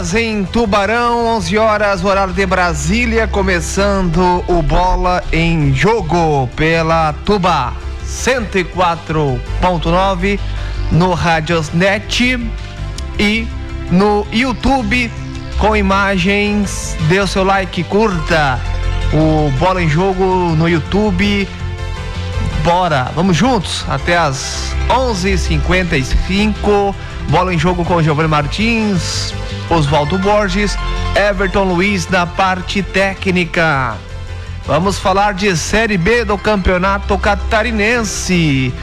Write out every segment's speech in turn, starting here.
horas em Tubarão, 11 horas, horário de Brasília, começando o Bola em Jogo pela Tuba 104.9 no Radiosnet e no YouTube com imagens. Dê o seu like, curta o Bola em Jogo no YouTube. Bora, vamos juntos até as 11h55. Bola em Jogo com Giovanni Martins, Oswaldo Borges, Everton Luiz na parte técnica. Vamos falar de Série B do Campeonato Catarinense,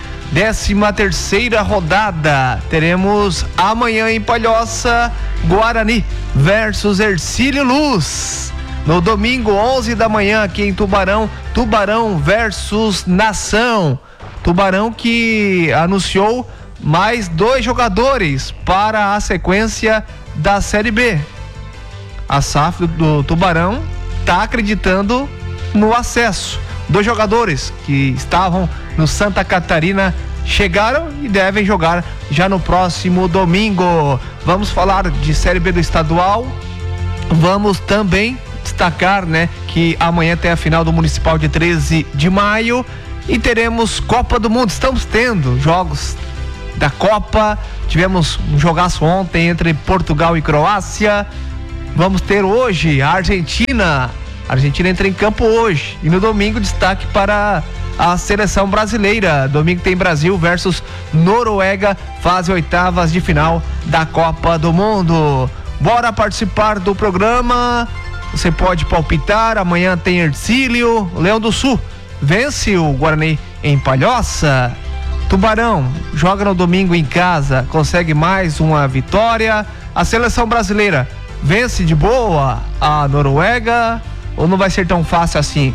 13ª rodada. Teremos amanhã em Palhoça, Guarani versus Hercílio Luz. No domingo, 11 da manhã, aqui em Tubarão, Tubarão versus Nação. Tubarão que anunciou mais 2 jogadores para a sequência da Série B. A SAF do Tubarão está acreditando no acesso. 2 jogadores que estavam no Santa Catarina chegaram e devem jogar já no próximo domingo. Vamos falar de Série B do estadual. Vamos também destacar, que amanhã tem a final do Municipal de 13 de maio e teremos Copa do Mundo. Estamos tendo jogos da Copa. Tivemos um jogaço ontem entre Portugal e Croácia. Vamos ter hoje a Argentina. A Argentina entra em campo hoje. E no domingo, destaque para a seleção brasileira. Domingo tem Brasil versus Noruega, fase 8ª de final da Copa do Mundo. Bora participar do programa. Você pode palpitar. Amanhã tem Hercílio. Leão do Sul vence o Guarani em Palhoça. Tubarão joga no domingo em casa, consegue mais uma vitória. A seleção brasileira vence de boa a Noruega ou não vai ser tão fácil assim?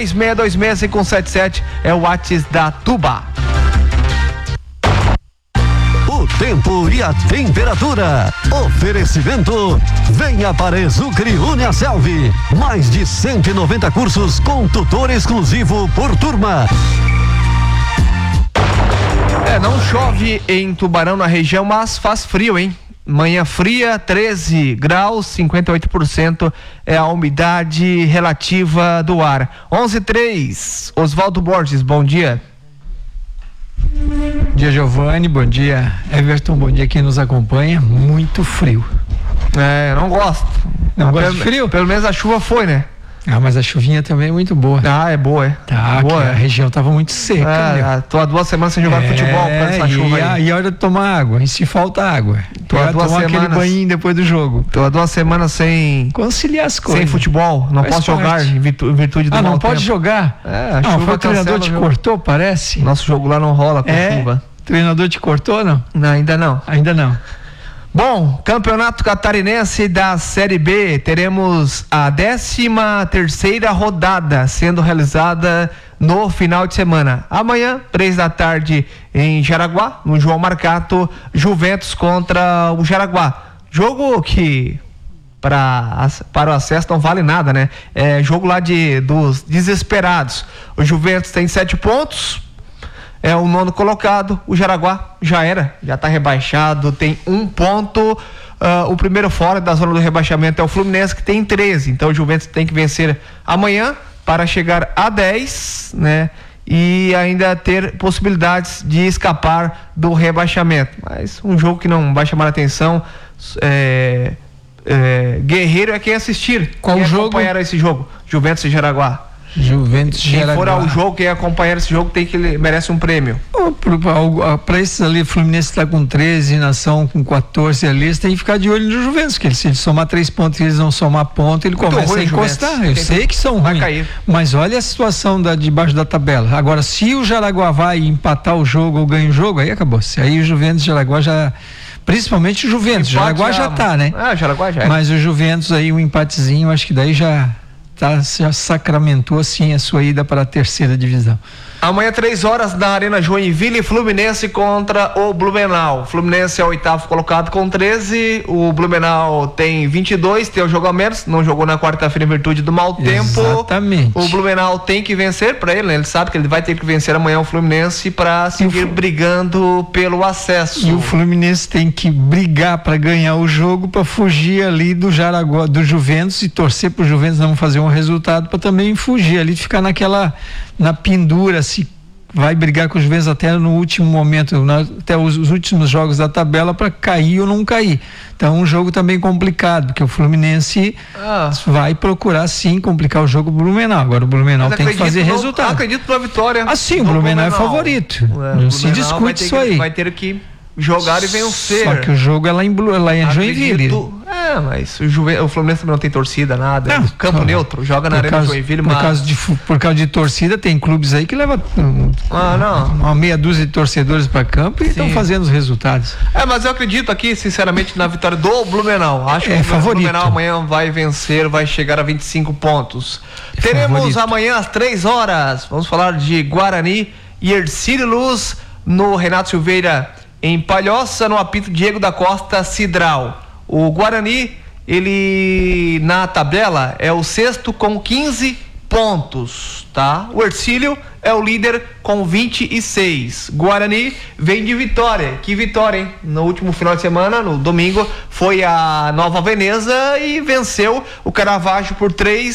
3626-577 é o WhatsApp da Tuba. O tempo e a temperatura. Oferecimento. Venha para Exucre Uniaselv. Mais de 190 cursos com tutor exclusivo por turma. Não chove em Tubarão, na região, mas faz frio, hein? Manhã fria, 13 graus, 58% é a umidade relativa do ar. 11:03. Oswaldo Borges, bom dia. Bom dia, Giovanni, bom dia, Everton, bom dia quem nos acompanha. Muito frio. Eu não gosto. Não gosta de frio? Pelo menos a chuva foi, né? Mas a chuvinha também é muito boa. É boa, é. Tá, boa, a região tava muito seca. Tô há 2 semanas sem jogar futebol por essa chuva aí. E a hora de tomar água, e se falta água. Tô há 2 semanas. Aquele banhinho depois do jogo. Tô há 2 semanas sem conciliar as coisas. Sem futebol, não posso jogar em virtude do mau não tempo. Pode jogar? A chuva foi o treinador te cortou, parece? Nosso jogo lá não rola com chuva. O treinador te cortou, não? Não, ainda não. Ainda não. Bom, Campeonato Catarinense da Série B, teremos a 13ª rodada sendo realizada no final de semana. Amanhã, 3 da tarde em Jaraguá, no João Marcato, Juventus contra o Jaraguá. Jogo que para o acesso não vale nada, né? É jogo lá dos desesperados. O Juventus tem 7 pontos. É o 9º colocado, o Jaraguá já está rebaixado, tem 1 ponto. O primeiro fora da zona do rebaixamento é o Fluminense, que tem 13. Então o Juventus tem que vencer amanhã para chegar a 10, né? E ainda ter possibilidades de escapar do rebaixamento. Mas um jogo que não vai chamar a atenção. Guerreiro é quem assistir. Qual jogo? Acompanhar esse jogo? Juventus e Jaraguá. Quem for ao jogo, quem acompanhar esse jogo merece um prêmio. Para esses ali, o Fluminense está com 13, Nação com 14 ali, você tem que ficar de olho no Juventus, que se ele somar 3 pontos e eles não somar ponto, ele começa a encostar. Eu sei que são ruins, mas olha a situação debaixo da tabela. Agora, se o Jaraguá vai empatar o jogo ou ganha o jogo, aí acabou-se. Aí o Juventus e o Jaraguá já... Principalmente o Juventus. O Jaraguá já tá, né? O Jaraguá já é. Mas o Juventus aí, um empatezinho, acho que daí já sacramentou assim a sua ida para a 3ª divisão. Amanhã, 3 horas, na Arena Joinville, Fluminense contra o Blumenau. Fluminense é o 8º colocado com 13, o Blumenau tem 22, tem o jogo a menos, não jogou na quarta-feira em virtude do mau tempo. Exatamente. O Blumenau tem que vencer para ele, né? Ele sabe que ele vai ter que vencer amanhã o Fluminense para seguir brigando pelo acesso. E o Fluminense tem que brigar para ganhar o jogo, para fugir ali do Jaraguá, do Juventus, e torcer pro Juventus não fazer um resultado, para também fugir ali, ficar na pendura, se vai brigar com os Juventus até no último momento, até os últimos jogos da tabela, para cair ou não cair. Então, um jogo também complicado, porque o Fluminense vai procurar sim complicar o jogo do Blumenau. Agora o Blumenau tem que fazer resultado. Acredito na vitória. Assim, o Blumenau é favorito. Não se discute isso aí. Vai ter que jogar e vencer. Só que o jogo é lá em Joinville. Mas o Fluminense também não tem torcida, nada. Não, campo neutro, joga na Arena Joinville. Por causa de torcida, tem clubes aí que levam uma meia dúzia de torcedores para campo e estão fazendo os resultados. Mas eu acredito aqui, sinceramente, na vitória do Blumenau. Acho que o Blumenau amanhã vai vencer, vai chegar a 25 pontos. Teremos amanhã às 3 horas, vamos falar de Guarani e Hercílio Luz no Renato Silveira em Palhoça, no apito Diego da Costa Cidral. O Guarani, ele na tabela é o 6º com 15 pontos, tá? O Hercílio é o líder com 26. Guarani vem de vitória. Que vitória, hein? No último final de semana, no domingo, foi a Nova Veneza e venceu o Caravaggio por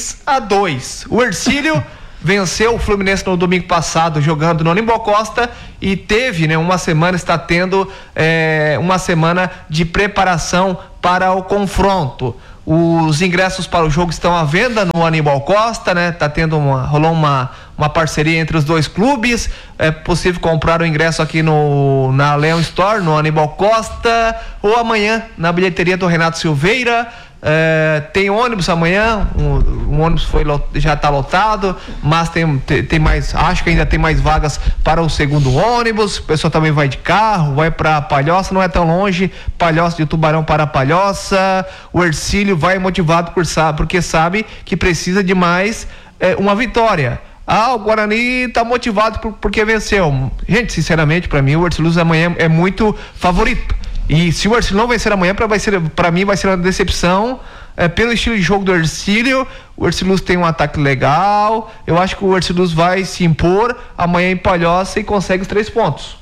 3-2. O Hercílio venceu o Fluminense no domingo passado, jogando no Aníbal Costa, e teve, uma semana, está tendo uma semana de preparação para o confronto. Os ingressos para o jogo estão à venda no Aníbal Costa, né? Rolou uma parceria entre os dois clubes. É possível comprar o ingresso aqui na Leão Store, no Aníbal Costa, ou amanhã na bilheteria do Renato Silveira. Tem ônibus amanhã, o ônibus já está lotado, mas tem mais, acho que ainda tem mais vagas para o segundo ônibus. O pessoal também vai de carro, vai para Palhoça, não é tão longe, Palhoça de Tubarão para Palhoça. O Hercílio vai motivado porque sabe que precisa de mais uma vitória. O Guarani está motivado porque venceu. Gente, sinceramente, para mim o Hercílio amanhã é muito favorito. E se o Hercílio não vencer amanhã, para mim vai ser uma decepção, pelo estilo de jogo do Hercílio. O Hercílio tem um ataque legal. Eu acho que o Hercílio vai se impor amanhã em Palhoça e consegue os 3 pontos.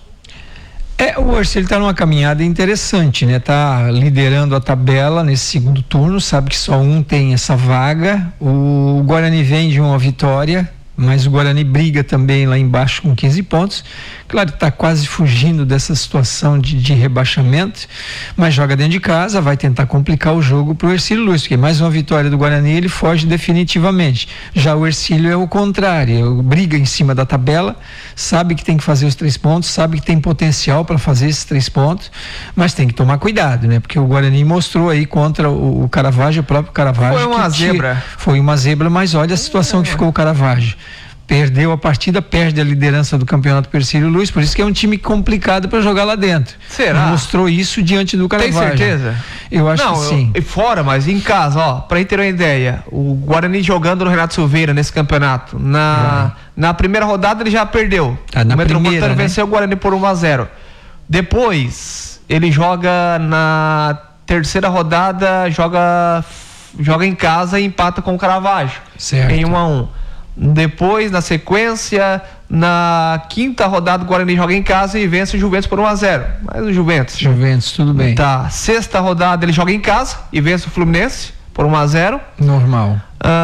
O Hercílio está numa caminhada interessante, né? Tá liderando a tabela nesse segundo turno, sabe que só um tem essa vaga. O Guarani vem de uma vitória, mas o Guarani briga também lá embaixo com 15 pontos. Claro que está quase fugindo dessa situação de rebaixamento, mas joga dentro de casa, vai tentar complicar o jogo para o Hercílio Luz, porque mais uma vitória do Guarani ele foge definitivamente. Já o Hercílio é o contrário, briga em cima da tabela, sabe que tem que fazer os 3 pontos, sabe que tem potencial para fazer esses 3 pontos, mas tem que tomar cuidado, né? Porque o Guarani mostrou aí contra o Caravaggio, o próprio Caravaggio. Foi uma zebra. Foi uma zebra, mas olha a situação que ficou o Caravaggio. Perdeu a partida, perde a liderança do campeonato para o Hercílio Luz, por isso que é um time complicado para jogar lá dentro. Será? Mostrou isso diante do Caravaggio. Tem certeza? Eu acho que sim. E fora, mas em casa, para gente ter uma ideia, o Guarani jogando no Renato Silveira nesse campeonato, na primeira rodada ele já perdeu. Na o Metropolitano venceu o Guarani por 1-0. Depois ele joga na terceira rodada, joga em casa e empata com o Caravaggio. Certo. Em 1-1. Depois, na sequência, na quinta rodada, o Guarani joga em casa e vence o Juventus por 1-0. Mas o Juventus, tudo bem. Tá. Sexta rodada, ele joga em casa e vence o Fluminense por 1-0. Normal.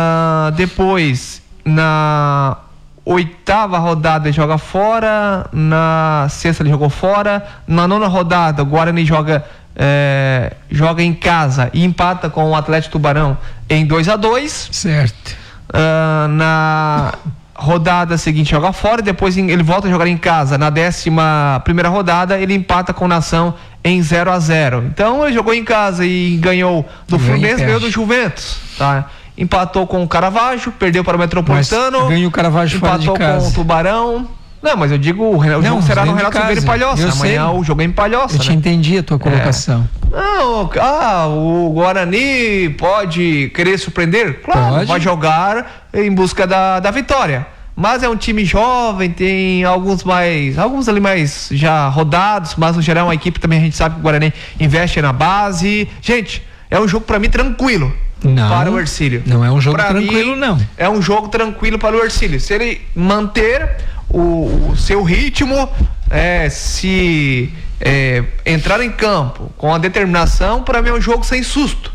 Depois, na oitava rodada, ele joga fora. Na sexta, ele jogou fora. Na nona rodada, o Guarani joga em casa e empata com o Atlético Tubarão em 2-2. Certo. Na rodada seguinte joga fora, depois ele volta a jogar em casa. Na 11ª rodada ele empata com o Nação em 0-0. Então ele jogou em casa e ganhou do Fluminense, ganhou do Juventus, tá? Empatou com o Caravaggio, perdeu para o Metropolitano, ganhou o Caravaggio fora de casa. Empatou com o Tubarão. Não, mas eu digo, o jogo será no Renato Silveira e Palhoça. Amanhã o jogo é em Palhoça. Eu te entendi a tua colocação. Não, o Guarani pode querer surpreender? Claro, pode. Vai jogar em busca da vitória. mas é um time jovem, tem alguns ali mais já rodados, mas no geral é uma equipe também, a gente sabe que o Guarani investe na base. Gente, é um jogo pra mim tranquilo. Não, para o Hercílio. Não é um jogo tranquilo, não. É um jogo tranquilo para o Hercílio. Se ele manter o seu ritmo, se entrar em campo com a determinação, para mim é um jogo sem susto.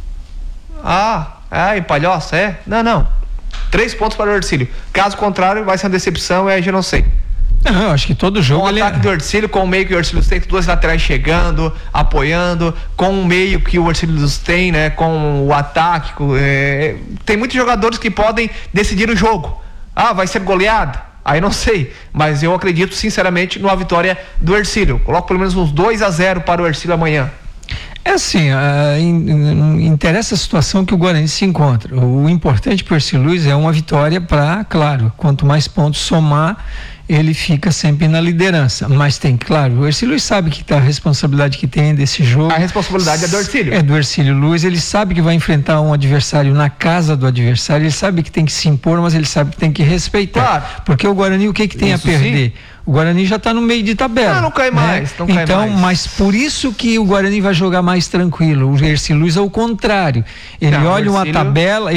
Em Palhoça, Não. 3 pontos para o Hercílio. Caso contrário, vai ser uma decepção, aí já não sei. Não, eu acho que todo jogo... Com o ataque do Hercílio, com o meio que o Hercílio tem, 2 laterais chegando, apoiando, com o meio que o Hercílio tem, né? Com o ataque, tem muitos jogadores que podem decidir o jogo. Vai ser goleado? Aí não sei, mas eu acredito sinceramente numa vitória do Hercílio. Coloco pelo menos uns 2-0 para o Hercílio amanhã. É assim, interessa a situação que o Guarani se encontra. O importante para o Hercílio Luz é uma vitória para, claro, quanto mais pontos somar, ele fica sempre na liderança. Mas tem, claro, o Hercílio Luz sabe que a responsabilidade que tem desse jogo... A responsabilidade é do Hercílio. É do Hercílio Luz, ele sabe que vai enfrentar um adversário na casa do adversário, ele sabe que tem que se impor, mas ele sabe que tem que respeitar. Claro. Porque o Guarani, o que tem isso a perder? Sim. O Guarani já está no meio de tabela. Não cai mais, não cai mais. Mas por isso que o Guarani vai jogar mais tranquilo. O Hercílio Luz é o contrário. Ele olha uma tabela,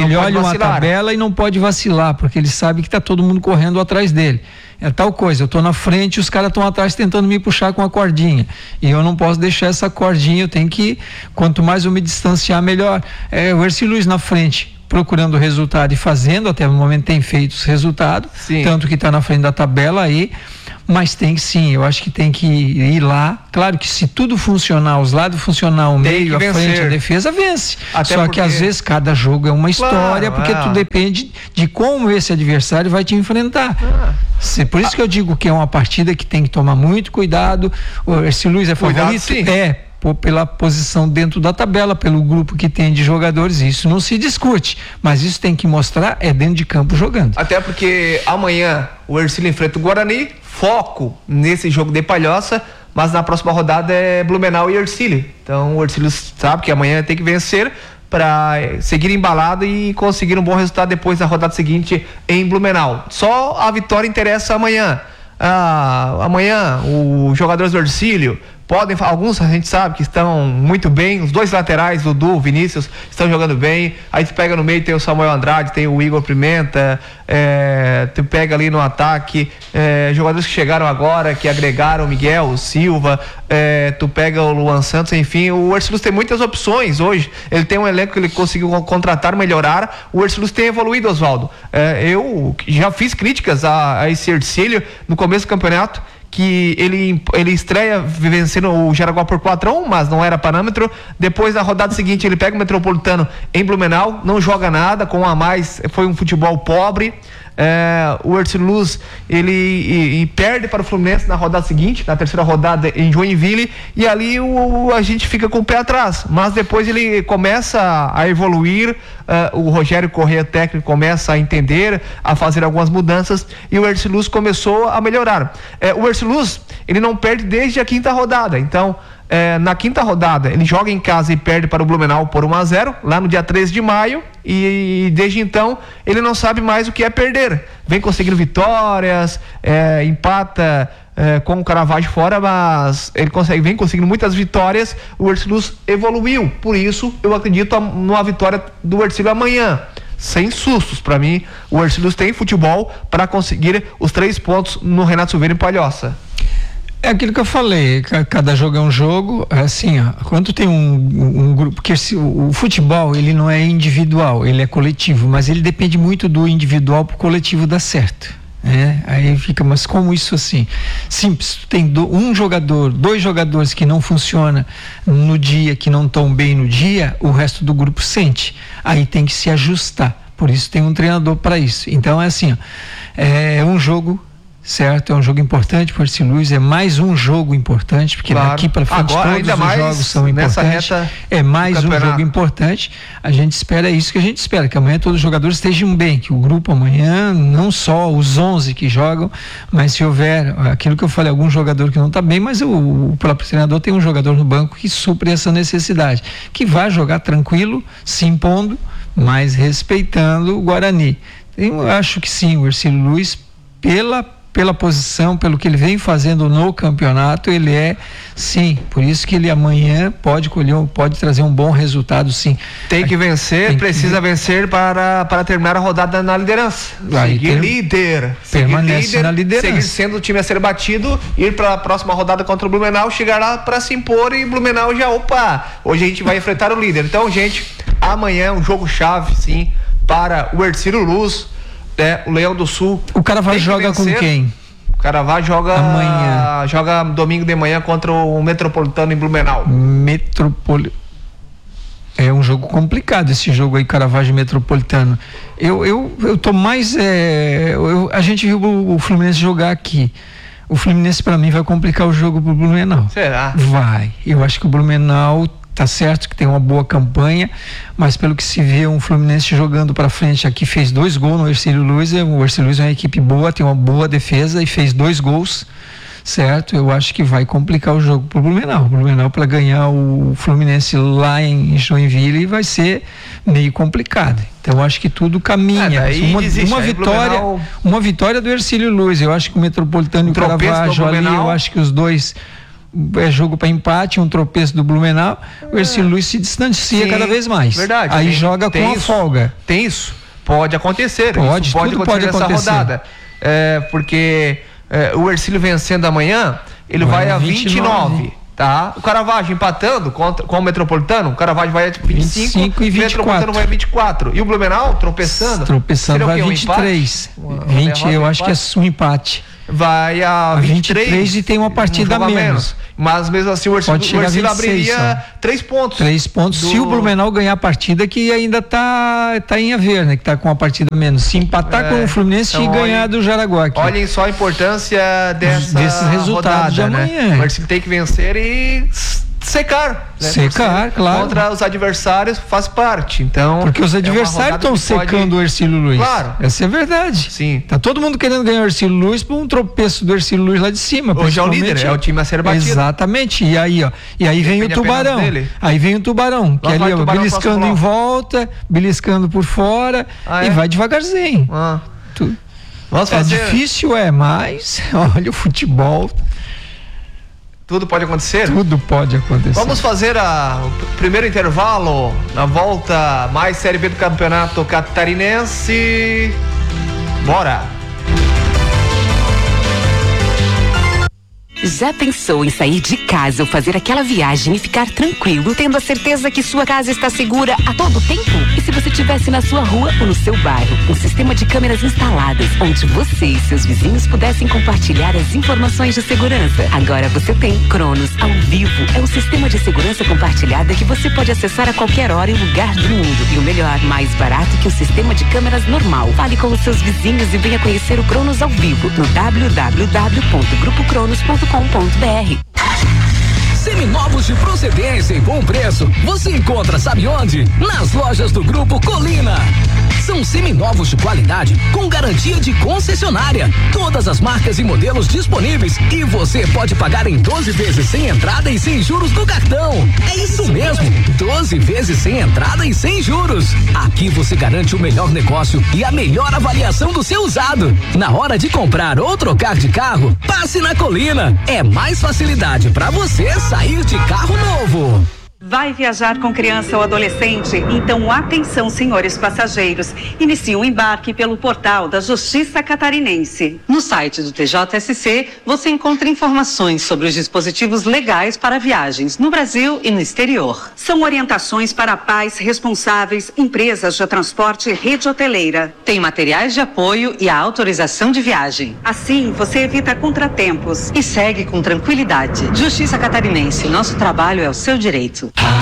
e não pode vacilar, porque ele sabe que está todo mundo correndo atrás dele. É tal coisa, eu estou na frente, os caras estão atrás tentando me puxar com a cordinha. E eu não posso deixar essa cordinha, eu tenho que, quanto mais eu me distanciar, melhor. O Hercílio Luz na frente, procurando o resultado e fazendo, até o momento tem feito os resultados, tanto que está na frente da tabela aí. Mas tem sim, eu acho que tem que ir lá. Claro que se tudo funcionar, os lados funcionar, o meio, a frente, a defesa, vence. Até só que às vezes cada jogo é uma história, porque tudo depende de como esse adversário vai te enfrentar. Por isso que eu digo que é uma partida que tem que tomar muito cuidado. O Hercílio Luz é favorito? Pela posição dentro da tabela, pelo grupo que tem de jogadores, isso não se discute, mas isso tem que mostrar dentro de campo jogando. Até porque amanhã o Hercílio enfrenta o Guarani, foco nesse jogo de Palhoça, mas na próxima rodada é Blumenau e Hercílio. Então o Hercílio sabe que amanhã tem que vencer para seguir embalado e conseguir um bom resultado depois da rodada seguinte em Blumenau. Só a vitória interessa amanhã. Amanhã os jogadores do Hercílio alguns a gente sabe que estão muito bem, os 2 laterais, Dudu, Vinícius, estão jogando bem. Aí tu pega no meio, tem o Samuel Andrade, tem o Igor Pimenta, tu pega ali no ataque jogadores que chegaram agora, que agregaram o Miguel, o Silva, tu pega o Luan Santos, enfim, o Hercílio tem muitas opções hoje. Ele tem um elenco que ele conseguiu contratar, melhorar. O Hercílio tem evoluído, Oswaldo. Eu já fiz críticas a esse Hercílio no começo do campeonato, que ele estreia vencendo o Jaraguá por 4-1, mas não era parâmetro. Depois, na rodada seguinte, ele pega o Metropolitano em Blumenau, não joga nada, com um a mais, foi um futebol pobre. O Hercílio Luz ele perde para o Fluminense na rodada seguinte, na terceira rodada em Joinville, e ali a gente fica com o pé atrás, mas depois ele começa a evoluir. O Rogério Corrêa, técnico, começa a entender, a fazer algumas mudanças, e o Hercílio Luz começou a melhorar. O Hercílio Luz, ele não perde desde a 5ª rodada, então na 5ª rodada ele joga em casa e perde para o Blumenau por 1-0, lá no dia 13 de maio, e desde então ele não sabe mais o que é perder. Vem conseguindo vitórias, empata com o Caravaggio fora, mas ele vem conseguindo muitas vitórias. O Hercílio Luz evoluiu, por isso eu acredito numa vitória do Hercílio amanhã, sem sustos. Para mim, o Hercílio Luz tem futebol para conseguir os 3 pontos no Renato Silveira em Palhoça. É aquilo que eu falei, cada jogo é um jogo, assim, quando tem um grupo, porque o futebol, ele não é individual, ele é coletivo, mas ele depende muito do individual pro coletivo dar certo. Aí fica, mas como isso assim? Simples, tem um jogador, 2 jogadores que não funcionam no dia, que não estão bem no dia, o resto do grupo sente, aí tem que se ajustar, por isso tem um treinador para isso. Então é assim, é um jogo, certo? É um jogo importante para o Hercílio Luz, é mais um jogo importante, porque daqui para frente agora, todos os jogos são importantes. É mais um jogo importante. A gente espera isso que a gente espera, que amanhã todos os jogadores estejam bem, que o grupo amanhã, não só os 11 que jogam, mas se houver aquilo que eu falei, algum jogador que não está bem, mas o próprio treinador tem um jogador no banco que supre essa necessidade, que vai jogar tranquilo, se impondo, mas respeitando o Guarani. Eu acho que sim, o Hercílio Luiz, pela posição, pelo que ele vem fazendo no campeonato, ele é, sim, por isso que ele amanhã pode trazer um bom resultado, sim. Tem que vencer, precisa vencer para terminar a rodada na liderança. Seguir líder. Permanece na liderança. Seguir sendo o time a ser batido, ir para a próxima rodada contra o Blumenau, chegar lá para se impor e Blumenau já, hoje a gente vai enfrentar o líder. Então, gente, amanhã é um jogo chave, sim, para o Hercílio Luz, o Leão do Sul. O Caravaggio joga com quem? O Caravaggio joga amanhã. Joga domingo de manhã contra o Metropolitano em Blumenau. É um jogo complicado esse jogo aí, Caravaggio Metropolitano. Eu tô mais a gente viu o Fluminense jogar aqui. O Fluminense para mim vai complicar o jogo pro Blumenau. Será? Vai. Eu acho que o Blumenau tá certo que tem uma boa campanha, mas pelo que se vê, um Fluminense jogando para frente aqui, fez 2 gols no Hercílio Luiz. O Hercílio Luiz é uma equipe boa, tem uma boa defesa e fez 2 gols, certo? Eu acho que vai complicar o jogo pro Blumenau. O Blumenau, para ganhar o Fluminense lá em Joinville, vai ser meio complicado. Então eu acho que tudo caminha. Uma vitória do Hercílio Luiz. Eu acho que o Metropolitano e o Caravaggio ali, eu acho que os dois é jogo para empate, um tropeço do Blumenau, o Hercílio Luiz se distancia cada vez mais. Verdade. Aí joga com a folga. Tem isso. Pode acontecer. Pode acontecer nessa rodada. Porque o Hercílio vencendo amanhã, ele vai a 29. Tá? O Caravaggio empatando com o Metropolitano, o Caravaggio vai a 25 e 24. O Metropolitano vai a 24. E o Blumenau tropeçando vai a 23. 20, eu acho que é um empate. Vai a 23 e tem uma partida a menos. Mas mesmo assim o Hercílio abriria 3 pontos. 3 pontos se o Blumenau ganhar a partida, que ainda tá em haver, né? Que tá com uma partida a menos. Se empatar com o Fluminense e ganhar do Jaraguá aqui. Olhem só a importância desses resultados de amanhã. Né? O Hercílio tem que vencer e secar, né? Secar, claro. Contra os adversários faz parte. Então, porque os adversários estão secando o Hercílio Luiz. Claro. Essa é verdade. Sim. Tá todo mundo querendo ganhar o Hercílio Luiz por um tropeço do Hercílio Luiz lá de cima. Hoje é o líder, é o time a ser batido. Exatamente. E aí, e aí vem o Tubarão. Aí vem o Tubarão, que ali, beliscando em volta, beliscando por fora e vai devagarzinho. Vamos fazer. É difícil, mas olha o futebol. Tudo pode acontecer? Tudo pode acontecer. Vamos fazer o primeiro intervalo. Na volta, mais Série B do Campeonato Catarinense. Bora! Já pensou em sair de casa ou fazer aquela viagem e ficar tranquilo, tendo a certeza que sua casa está segura a todo tempo? E se você estivesse na sua rua ou no seu bairro, um sistema de câmeras instaladas, onde você e seus vizinhos pudessem compartilhar as informações de segurança? Agora você tem Cronos ao vivo. É um sistema de segurança compartilhada que você pode acessar a qualquer hora e lugar do mundo. E o melhor, mais barato que o sistema de câmeras normal. Fale com os seus vizinhos e venha conhecer o Cronos ao vivo no www.grupocronos.com.br. Seminovos de procedência e bom preço você encontra, sabe onde? Nas lojas do Grupo Colina. São seminovos de qualidade com garantia de concessionária. Todas as marcas e modelos disponíveis e você pode pagar em 12 vezes sem entrada e sem juros no cartão. É isso mesmo, 12 vezes sem entrada e sem juros. Aqui você garante o melhor negócio e a melhor avaliação do seu usado. Na hora de comprar ou trocar de carro, passe na Colina. É mais facilidade para você sair de carro novo. Vai viajar com criança ou adolescente? Então atenção, senhores passageiros. Inicie o embarque pelo portal da Justiça Catarinense. No site do TJSC, você encontra informações sobre os dispositivos legais para viagens no Brasil e no exterior. São orientações para pais responsáveis, empresas de transporte e rede hoteleira. Tem materiais de apoio e a autorização de viagem. Assim, você evita contratempos e segue com tranquilidade. Justiça Catarinense, nosso trabalho é o seu direito.